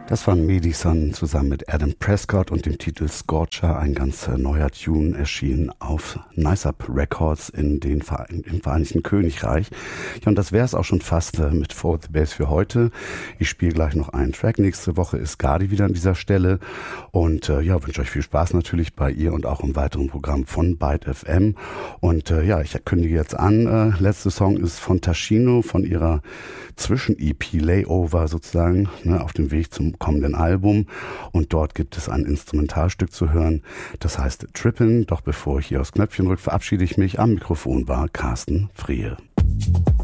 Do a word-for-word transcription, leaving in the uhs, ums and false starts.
Das war Medison zusammen mit Adam Prescott und dem Titel Scorcher, ein ganz neuer Tune, erschienen auf Nice Up Records in den Verein, im Vereinigten Königreich. Ja, und das wäre es auch schon fast äh, mit For the Bass für heute. Ich spiele gleich noch einen Track. Nächste Woche ist Gardi wieder an dieser Stelle und äh, ja, wünsche euch viel Spaß natürlich bei ihr und auch im weiteren Programm von Byte F M. Und äh, ja, ich kündige jetzt an, äh, letzte Song ist von Taschino, von ihrer Zwischen-E P Layover sozusagen, ne, auf dem Weg zum kommenden Album, und dort gibt es ein Instrumentalstück zu hören, das heißt Trippin'. Doch bevor ich hier aufs Knöpfchen drücke, verabschiede ich mich. Am Mikrofon war Carsten Friehe.